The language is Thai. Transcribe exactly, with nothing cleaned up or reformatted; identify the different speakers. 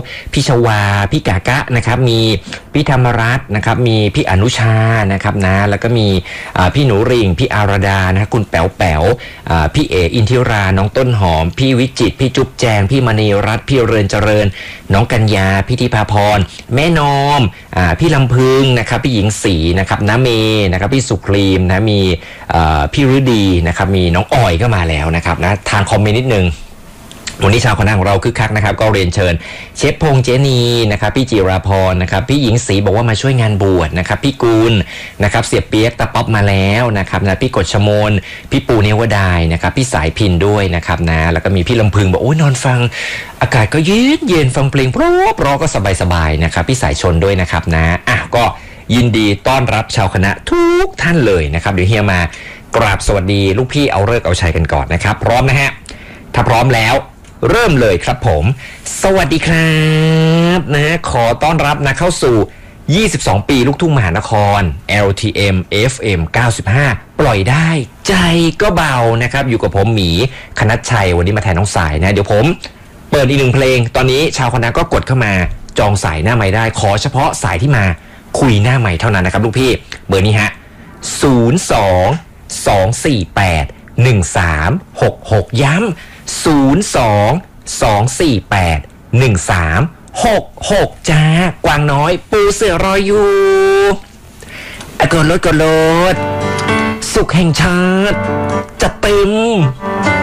Speaker 1: พี่ชวาพี่กากะนะครับมีพี่ธรรมรัตน์นะครับมีพี่อนุชานะครับนะแล้วก็มีพี่หนูริ่งพี่อารดานะคุณแป๋วแป๋วพี่เออินทิราน้องต้นหอมพี่วิจิตรพี่จุ๊บแจงพี่มณีรัตน์พี่เรือนเจริญน้องกัญญาพี่ธิพาพรแม่นอมพี่ลำพึงนะครับพี่หญิงศรีนะครับน้าเมนะครับพี่สุครีมนะมีพี่ฤดีนะครับมีน้องออยก็มาแล้วนะครับนะทางคอมเมนต์นิดนึงวันนี้ชาวคณะของเราคึกคักนะครับก็เรียนเชิญเชฟพงษ์เจนีนะครับพี่จิราพรนะครับพี่หญิงศรีบอกว่ามาช่วยงานบวชนะครับพี่กุลนะครับเสียเปียกตะป๊อบมาแล้วนะครับนะพี่กฎชมนพี่ปูเนวดายนะครับพี่สายพินด้วยนะครับนะแล้วก็มีพี่ลำพึงบอกโอ้ยนอนฟังอากาศก็เย็นเย็นฟังเพลงเพราะเพราะก็สบายสบายนะครับพี่สายชนด้วยนะครับนะอ่ะก็ยินดีต้อนรับชาวคณะทุกท่านเลยนะครับเดี๋ยวเฮียมากราบสวัสดีลูกพี่เอาฤกษ์เอาชัยกันก่อนนะครับพร้อมนะฮะถ้าพร้อมแล้วเริ่มเลยครับผมสวัสดีครับนะขอต้อนรับนะเข้าสู่ยี่สิบสองปีลูกทุ่งมหานคร แอล ที เอ็ม เอฟ เอ็ม เก้าสิบห้าปล่อยได้ใจก็เบานะครับอยู่กับผมหมีคณัชชัยวันนี้มาแทนน้องสายนะเดี๋ยวผมเปิดอีกหนึ่งเพลงตอนนี้ชาวคณะก็กดเข้ามาจองสายหน้าไมค์ได้ขอเฉพาะสายที่มาคุยหน้าไมค์เท่านั้นนะครับลูกพี่เบอร์นี้ฮะศูนย์ สอง สอง สี่ แปด หนึ่ง สาม หก หกย้ำศูนย์ สอง สอง สี่ แปด หนึ่ง สาม หก หกจ้ากวางน้อยปูเสือรออยู่กดรถกดรถสุขแห่งชาติจะเต็ม